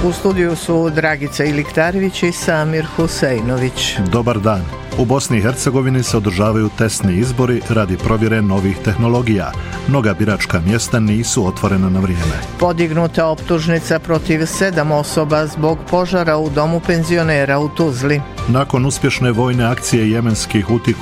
U studiju su Dragica Iliktarević i Samir Husejnović. Dobar dan. U Bosni i Hercegovini se održavaju testni izbori radi provjere novih tehnologija. Mnoga biračka mjesta nisu otvorena na vrijeme. Podignuta optužnica protiv 7 osoba zbog požara u domu penzionera u Tuzli. Nakon uspješne vojne akcije jemenskih Huti